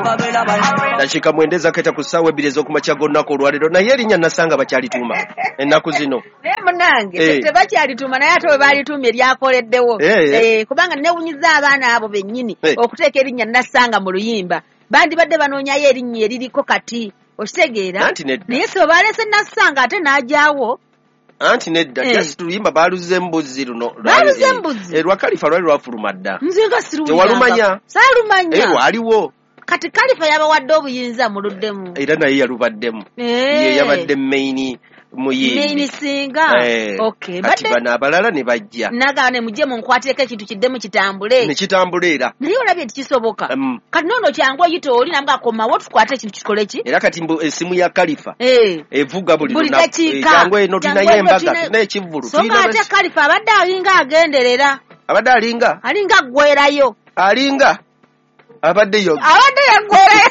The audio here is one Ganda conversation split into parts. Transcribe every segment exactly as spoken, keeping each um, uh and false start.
Dakika mwendeza keta kusawa ebirezo ku makya gonnako olwaleero naye erinnya Nasanga bakyalituma ennaku zino. Ne munange eh. Tebakyalituma naye ate we baalitumye lyakoleddewo eh, eh. eh, kubanga newunyiza abaana abo bennyini eh. Okuteeka erinnya Nasanga mu luyimba bandibadde banoonyayo erinnya eririko kati okitegeera naye si baleese Nasanga ate n'ajaawo anti nedda eh. Just tuluyimba baaluze mbuzi luno baaluze mbuzi eh, lwa Kalifa lwali lwafuluma dda nzinga sirumanya tewalumanya saalumanya eh, waliwo kati Kalifa yabawadde obuyinza muluddemu era naye yalubaddemu eh. Ye yabadde maini muyimbi maini singa eh. Okay kati bana abalala ne bajja nagane mujje munkwateko ekintu kiddemu kitambule ne kitambulera naye olabye nti kisoboka um, kati nono kyangu oyita oli nambwa akomawo tukwate ekintu kikole ki era kati mbu esimu ya Kalifa eh. evuga buli lunaku kyangu eno tulinayo embaga n'ekivvulu so ate Kalifa abadde alinga agenderera abadde alinga alinga gwerayo alinga abadde yo abadde yagwerayo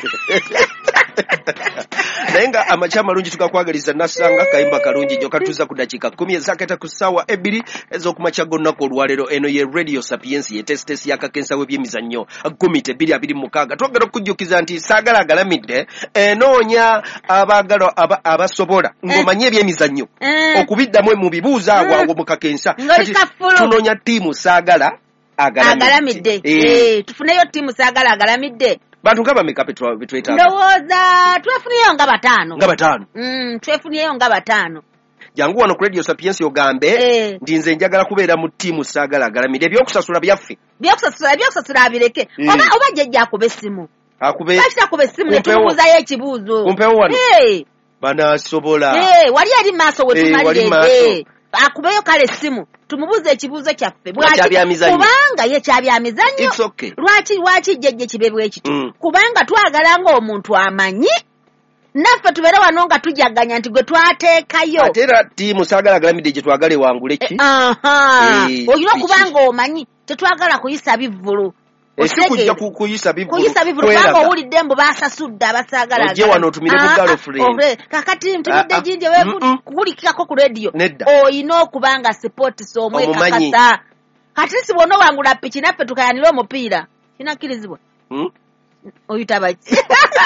naye nga amakya amalungi tugakwagaliza Nasanga kayimba kalungi nyo katuuza ku dakiika kumi ezaketa ku ssaawa ebbiri ez'okumakya gonnako olwaleero eno ye Radio Sapiens ye tesitesi y'akakensa w'ebyemizannyo gumite bbiri abiri mu mukaaga twagala okujjukiza nti saagala agalamidde enoonya abaagala abasobola ng'omanye ebyemizannyo okubiddamu mu bibuuzo awo awo mu kakensa tunoonya ttiimu saagala agalamidde eh tufuneyo ttiimu saagala agalamidde bantu nga bameka betwetaaga ndowooza twefuniyeyo nga bataano nga bataano mm, twefuniyeyo nga bataano jangu wano ku Radio Sapiens ogambe eh. Ndi nze njagala kubeera mu ttiimu saagala agalamidde ebyokusasula byaffe byokusasula ebyokusasula abireke mm. oba oba jjajja akuba essimu akube kakita akuba essimu ne tumubuuzayo ekibuuzo kumpewo wano hey. Banaasobola hey, wali ali maaso we tumalire akubeyo kale essimu tumubuze ekibuuzo kyaffe kubanga ye kyabyamizannyo okay. Lwaki lwaki jjejje kibebwe ekito mm. Kubanga twagala nga omuntu amanyi naffe tubeere wano nga tujaganya nti gwe twateekayo ate era ttiimu saagala agalamidde gye twagale wangule ki aha hey, olina okubanga omanyi tetwagala kuyisa bivvulu esikujja kuyisa bivvulu kuyisa bivvulu kubanga owulidde mbu baasasudde abasaagala ojje wano otumire ku girlfriend kakati ntubidde ginje kuwulikikako ku radio oyina okubanga sipootisa omwe kakasa kati si bwona owangula piki naffe tukayanira omupiira kinakkirizibwa oyita baki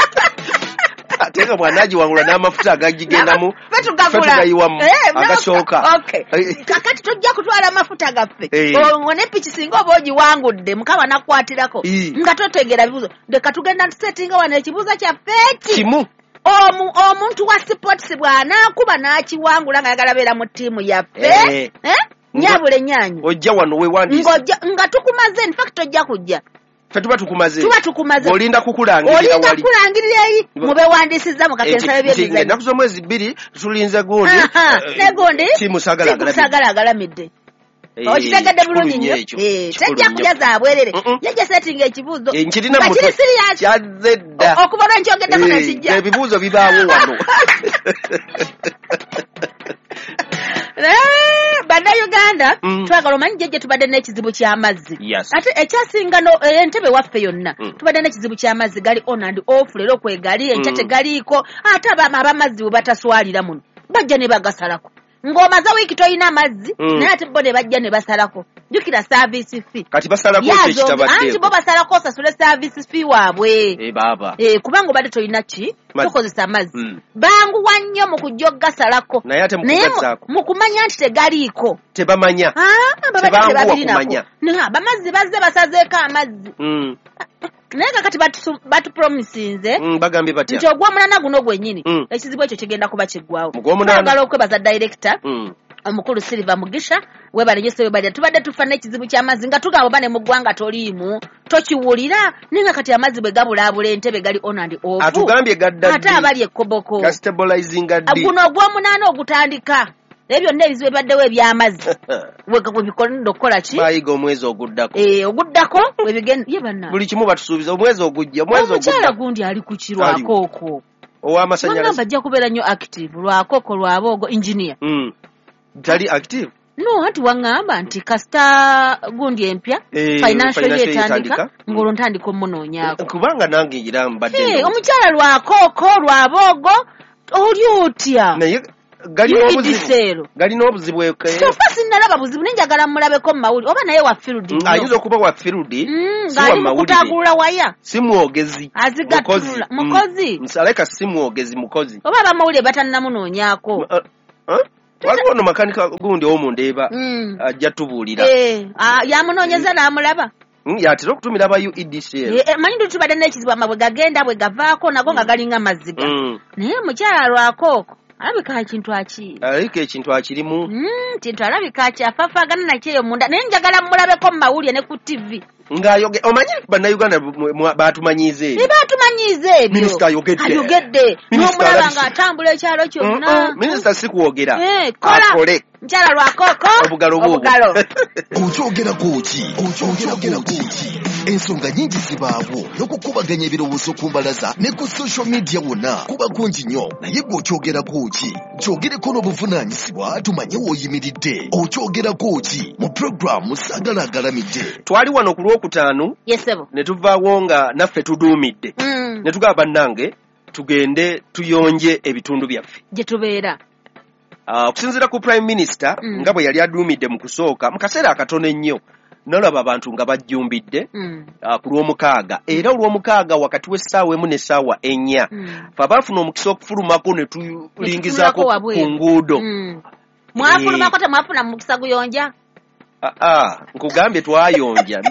ate nga bw'anaaji wangula n'amafuta agagigendamu fetugayiwamu agasooka kakati tojja kutwala amafuta gaffe ng'one piki singa oba ogiwangudde mukama nakwatirako nga totegera bibuuzo leka tugenda ntusetinga wano ekibuuzo kyaffe eki kimu omuntu wa sports bw'anaakuba n'akiwangula nga yagala beera mu ttiimu yaffe nyabule nyanyu ojja wano wewandiisa nga tukumaze in fact tojja kujja fe tuba tukumaze tuba tukumaze olinda kukulangirira wali olinda kukulangirira eyi mube wandisiza mu kakensa y'ebyemizannyo ennaku z'omwezi bbiri tulinze gundi ne gundi ttiimu saagala agalamidde okitegedde bulungi nnyo tejja kulya zaabwerere yajja setinga ekibuuzo nga kiri siriyaki kyazedda okuva lwenkyogeddeko nekijja ebibuuzo bibaawo wano bannayuganda twagala omanyi jjajja tubadde n'ekizibu ky'amazzi ate ekyasinga entebe waffe yonna tubadde n'ekizibu ky'amazzi gali on and off leero kwegali enkya tegaliiko ate abamazzi bwe bataswalira muno bajja ne bagasalako ng'omaze wiiki toyina amazzi naye ate bo ne bajja ne basalako jjukira service fee kati basalako ekitabaddeeko anti bo basalako osasule service fee waabwe kubanga obadde toyina ki tukozesa amazzi banguwa nnyo mu kujja okugasalako naye ate mu kumanya nti tegaliiko tebamanya tebabirinako bamazzi bazze basazeeko amazzi naye kakati batupromisinze bagambye batya nti ogw'omulana guno gwennyini ekizibu ekyo kigenda kuba kiggwawo twagala okwebaza director omukulu Silver Mugisha webale nyo sebale tubadde tufa n'ekizibu ky'amazzi nga tugamba bane mu ggwanga toliimu tokiwulira ninga kati amazzi bwe gabulaabula entebe gali on and off atugambye gadda ate abali ekkoboko ga stabilizing addi guno ogw'omunaana ogutandika ebyo nne ebizibu ebaddewo eby'amazzi webikondo okukola ki bayiga omwezi oguddako eh oguddako webigenda ye banna buli kimu batusuubiza omwezi ogujja omwezi ogujja omukyala gundi ali ku kirwakooko ow'amasannyalaze bajja kubeera nnyo active lwakooko lwaboogo engineer tali active no hati wangamba nti kasita gundi empya e, financial etandika ngolo ntandika omunoonyako kubanga nange ngira mbadde hey, omukyala lwakooko lwaboogo oli otya naye galina obuzibu galina obuzibu sofa sinalaba buzibu nenjagala mulabeko mu mawuli oba naye wa field ayinza okuba wa field si wa mawuli kutagulula waya si mwogezi azigatula mukozi msaleka si mwogezi mukozi oba abamawuli batannamunoonyaako waliwo no makanika gundi omundeeba ajja tubuulira yamunoonyeza n'amulaba yatera okutumira aba U E D C L manyi nti tubadde n'ekizibu amabwe gagenda bwe gavaako nago nga galinga maziga naye mukyala lwakooko alabika ekintu akiri alabika ekintu akirimu kintu alabika kyafafaagana nakyeyo munda naye njagala mulabeko mu mawulire ne ku T V ng'ayoge omanyi bannayuganda baatumanyiize ebyo baatumanyiize ebyo minisita ayogedde ayogedde n'omulaba ng'atambula ekyalo kyonna minisita si kwogera akole mukyala lwakooko obugalo bwobugalo okyogerako ki okyogerako ki ensonga nnyingi zibaawo n'okukubaganya ebirowoozo ku mbalaza ne ku social media wonna kuba kungi nnyo naye gwe okyogerako ki kyogereko n'obuvunaanyizibwa tumanye w'oyimiridde okyogerako ki mu puroguramu saagala agalamidde twali wano ku lwokutaano ne tuvaawo nga naffe tuduumidde ne tugamba bannange tugende tuyonje ebitundu byaffe gye tubeera okusinziira ku prime minister nga bwe yali aduumidde mu kusooka mu kaseera akatono ennyo nolaba abantu nga bajjumbidde ku lw'omukaaga era olw'omukaaga wakati w'essaawa emu n'essaawa ennya fe abaafuna omukisa okufulumako ne tulingizaako ku nguudo mwafulumako temwafuna mukisa guyonja aa nkugambye twayonja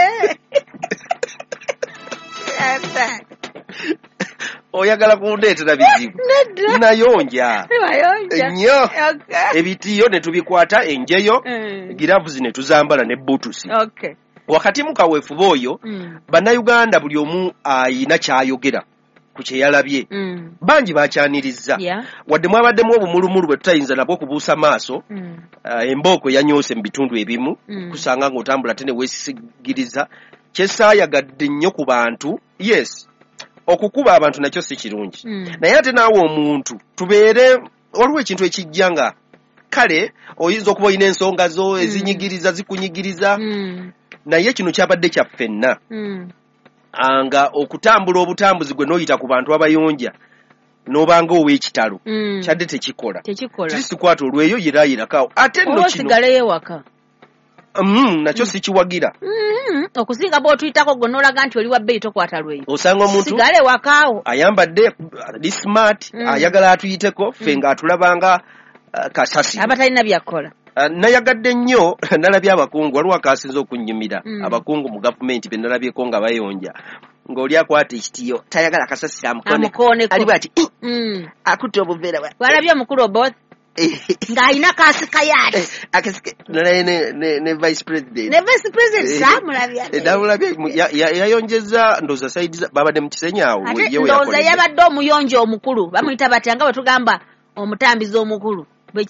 oyagala kundeetera bizibu nayonja nnyo ebitiyo ne tubikwata enjeyo giravuzi ne tuzambala ne butusi wakati mu kaweefuba oyo bannayuganda buli omu ayina kyayogera ku kye yalabye bangi bakyanirizza wadde mwabaddemu obumulumulu bwe tutayinza nabwo kubuusa maaso embooko yanyoose mu bitundu ebimu kusanga ng'otambula te ne weesigiriza kyesaayagadde nnyo ku bantu yes okukuba abantu nakyo si kirungi naye ate naawe omuntu tubeere waliwo ekintu ekijja nga kale oyinza okuba olina ensonga zo ezinyigiriza zikunyigiriza naye kino kyabadde kyaffenna nga okutambula obutambuzi gwe n'oyita ku bantu abayonja n'obanga ow'ekitalo kyadde tekikola kirisikwata olweyo yirayirakawo ate nno kino nakyo sikiwagira okusinga bw'otuyitako gwe n'olaga nti oli wa bbeeyi tokwata lweyo osanga omuntu sigale wakaawo ayambadde li smart ayagala atuyiteko ffe ng'atulabanga kasasi abatalina byakola nayagadde nnyo nalabye abakungu waliwo akasinza okunnyumira abakungu mu gavumenti be nalabyeko nga bayonja ng'oli akwata ekitiyo tayagala kasasira amukoneko ali bwati akutte obuveera walabye omukulu oboth ng'alina kasika yaati akasike nalaye ne vice president ne vice president saamulabye ndamulabye yayonjeza ndowooza saidi babadde mu kisenyi awo ndowooza yabadde omuyonja omukulu bamuyita batya nga bwe tugamba omutambizi omukulu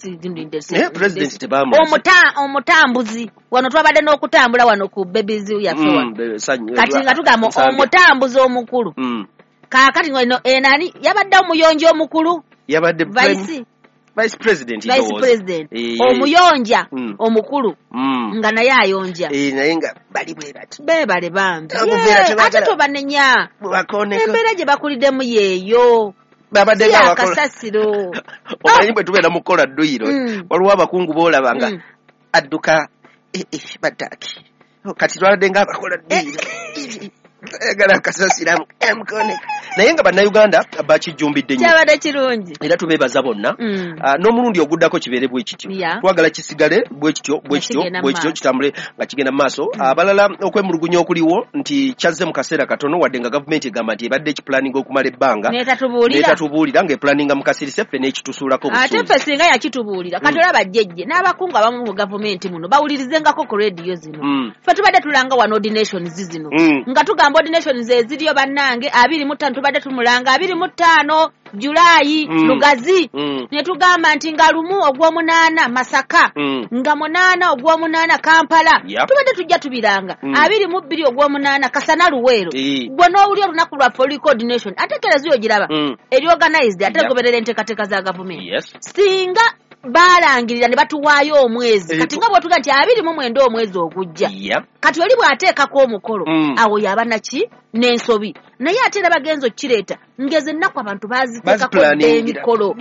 omutambuzi wano twabadde n'okutambula wano ku bebizi yaffe kati nga tugamba omutambuzi omukulu kaakati ng'olino enani yabadde omuyonja omukulu yabadde vice vice president vice president omuyonja omukulu nga naye ayonja naye nga bali bwe bati beebale bambi ate tobanenya embeera gye bakuliddemu yeeyo babadde akasasiro omanyi bwe tubeera mu kukola dduyiro waliwo abakungu boolaba nga adduka baddaaki kati twabadde ng'abakola dduyiro ayagala akasasiramu emukoneka naye nga bannayuganda bakijjumbidde nnyo kyabadde kirungi era tubeebaza bonna n'omulundi oguddako kibeere bwe kityo twagala kisigale bwe kityo bwe kityo bwe kityo kitambule nga kigenda mu maaso abalala okwemulugunya okuliwo nti kyazze mu kaseera katono wadde nga gavumenti egamba nti ebadde ekipulaninga okumala ebbanga neetatubuulira ng'epulaninga mu kasirise ffe n'ekitusuulako obusuuzi ate ffe singa yakitubuulira kati olaba jjejje n'abakungu abamu mu gavumenti muno bawulirizengako ku rediyo zino ffe tubadde tulanga wano ordinations zino nga tugamba ordinations eziriyo bannange abiri mu ttaano tubadde tumulanga abiri mu ttaano Julaayi Lugazi ne tugamba nti nga lumu ogw'omunaana Masaka nga munaana ogw'omunaana Kampala tubadde tujja tubiranga abiri mu bbiri ogw'omunaana Kasana Luweero gwe n'owuli olunaku lwa Police Coordination ate kereziyo giraba eri organized ate goberera enteekateeka za gavumenti singa balangirira ne batuwaayo omwezi kati nga bw'otuga nti abiri mu mwenda omwezi ogujja kati oli bw'ateekako omukolo awo yaba naki n'ensobi naye ate era bagenza okkireeta ngeze ennaku abantu baaziteekako emikolo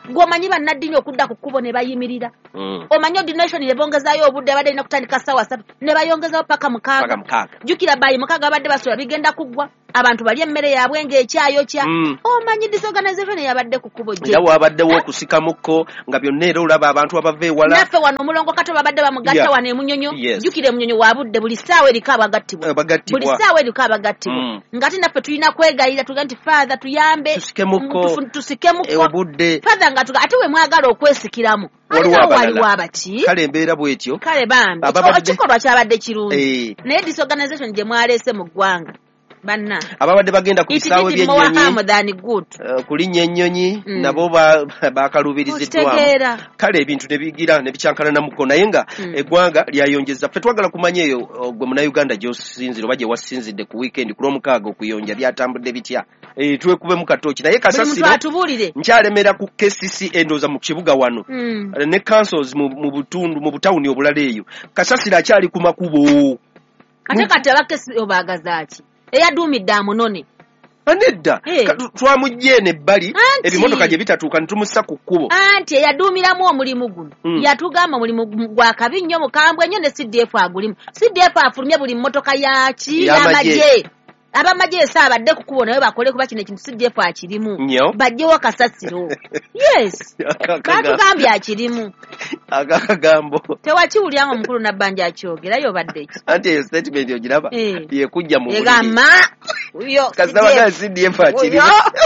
Gwomanyi bannaddiini okudda ku kkubo ne bayimirira. Mm. Omanyi ordination ne bongezayo obudde abadde alina kutandika ssaawa ssatu ne bayongezaho paka mukaaga. Jjukira bayi mukaaga abadde basula bigenda kuggwa. Abantu bali emmere yaabwe ng'ekyayokya. Mm. Omanyi disorganization yabadde ku kkubo gye. Era wabaddewo okusikamukko nga byonna era olaba abantu abava ewala. Naffe wano omulongo kato babadde bamugatta yeah. wano emunyonyo. Yes. Jjukira emunyonyo wa budde buli ssaawa eriko abagattibwa. Buli ssaawa eriko abagattibwa. Mm. Ng'ate naffe tulina kwegayirira tuga nti father tuyambe. Tusikemukko. Tusikemukko. Obudde. Father nga tuga ate we mwagala okwesikiramu. Waliwo abaki. Kale embeera bw'etyo. Kale bambi. Ekikolwa kyabadde kirungi. Naye disorganization gye mwaleese mu ggwanga. Banna ababadde bagenda ku bisaawe by'ennyonyi uh, kulinnya ennyonyi mm. nabo bakalubiriziddwamu kale ebintu ne bigira ne bicyankana muko naye nga mm. eggwanga lyayonjeza ffe twagala kumanya eyo gwe Munnayuganda gy'osinzira oba gye wasinzidde ku weekend ku lwomukaaga okuyonja byatambudde bitya e, twekube mu katooki naye kasasiro nkyalemera ku K C C endooza mu kibuga wano mm. ne councils mu, mu butundu mu butawuni obulala eyo kasasiro akyali ku makubo ate kati abakesi obaagazaaki eyaduumidde amunone anedda hey. Twamujje n'ebbali ebimotoka gye bitatuuka ne tumussa ku kkubo anti eyaduumiramu omulimu guno mm. yatugamba omulimu gwa kabi nnyo mukambwe nnyo ne C D F agulimu C D F afulumye buli mmotoka yaki y'amagye abamagye saabadde ku kkubo naye bakole kuba kino ekintu C D F akirimu bajjewo kasasiro yes batugambye akirimu akakagambo tewakiwulira omukulu nabbanja akyogerayo obadde ki anti eyo statement ogiraba eh. yekujja mu egamba yo kasaba C D F akirimu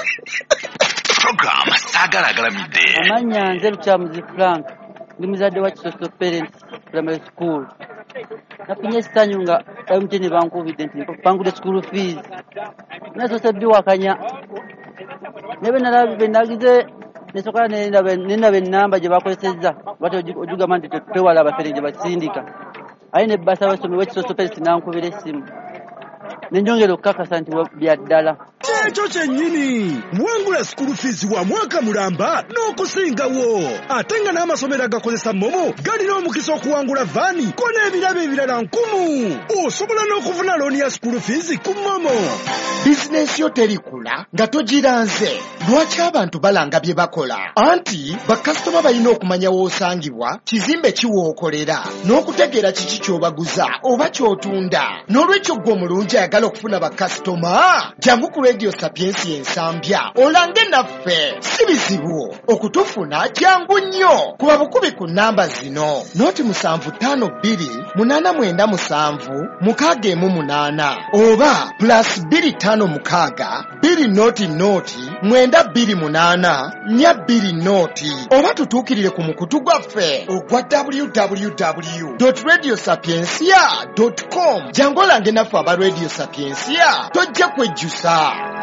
program sagalagalamidde amanya nze Luchamuzi Frank ndi muzadde wa Kisoso Parents Primary School nafunye essanyu nga M T N bankubidde nti bangudde school fees nasoose biwakanya nebe nalabe nagize nesokola nenaba ennamba gye bakozesezza bati ojugamba nti tetwewala abafere gye basindika aye ne basa basomi w'Ekisoso Parents nankubira essimu nenjongera okukakasa nti bya ddala ekyo kyennyini wangula school fees wa mwaka mulamba n'okusingawo ate nga n'amasomero agakozesa momo galina omukisa okuwangula vaani ko n'ebirabo ebirala nkumu osobola n'okufuna looni ya school fees ku momo bizinensi yo terikula nga togiranze lwaki abantu balanga bye bakola anti bakasitoma balina okumanya w'osangibwa kizimbe kiwookolera n'okutegeera kiki ky'obaguza oba ky'otunda n'olwekyo gwe omulungi ayagala okufuna bakasitoma jangu ku Radio Sapiensi ensambya olange naffe si bizibu okutufuna jangu nnyo kuba bukubi ku namba zino noti musanvu ttaano bbiri munaana mwenda musanvu mukaaga emu munaana oba plus bbiri ttaano mukaaga bbiri noti noti mwenda bbiri munaana nnya bbiri noti oba tutuukirire ku mukutu gwaffe ogwa w w w dot radio sapiensia dot com jangu olange naffe aba Radio Sapiensia tojja kwejjusa